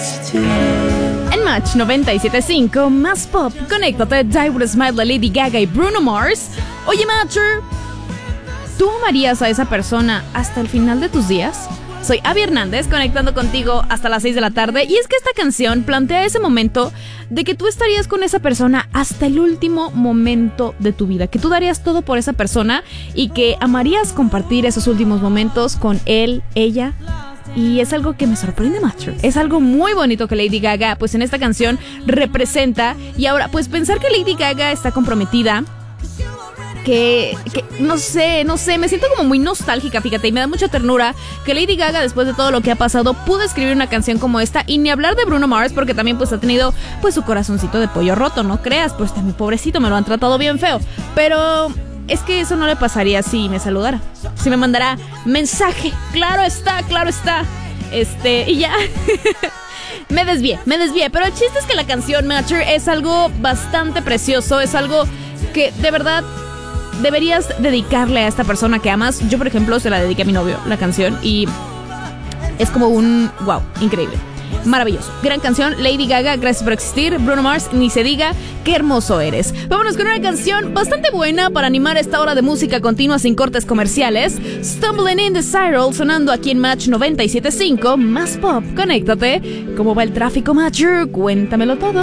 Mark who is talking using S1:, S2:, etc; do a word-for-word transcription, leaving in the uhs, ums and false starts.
S1: En Match noventa y siete punto cinco, más pop, conéctate, Die With A Smile de Lady Gaga y Bruno Mars. Oye, Matcher, ¿tú amarías a esa persona hasta el final de tus días? Soy Abby Hernández, conectando contigo hasta las seis de la tarde. Y es que esta canción plantea ese momento de que tú estarías con esa persona hasta el último momento de tu vida, que tú darías todo por esa persona y que amarías compartir esos últimos momentos con él, ella. Y es algo que me sorprende, macho. Es algo muy bonito que Lady Gaga, pues en esta canción, representa. Y ahora, pues pensar que Lady Gaga está comprometida, Que, que, no sé, no sé, me siento como muy nostálgica, fíjate, y me da mucha ternura que Lady Gaga, después de todo lo que ha pasado, pudo escribir una canción como esta. Y ni hablar de Bruno Mars, porque también pues ha tenido pues su corazoncito de pollo roto, no creas, pues también pobrecito, me lo han tratado bien feo. Pero es que eso no le pasaría si me saludara, si me mandara mensaje, claro está, claro está. Este, y ya. Me desvié, me desvié, pero el chiste es que la canción Matcher es algo bastante precioso, es algo que de verdad deberías dedicarle a esta persona que amas. Yo, por ejemplo, se la dediqué a mi novio, la canción, y es como un wow, increíble, maravilloso, gran canción. Lady Gaga, gracias por existir. Bruno Mars, ni se diga, qué hermoso eres. Vámonos con una canción bastante buena para animar esta hora de música continua sin cortes comerciales. Stumbling in the Spiral, sonando aquí en Match noventa y siete punto cinco, más pop, conéctate. ¿Cómo va el tráfico, Matcher? Cuéntamelo todo.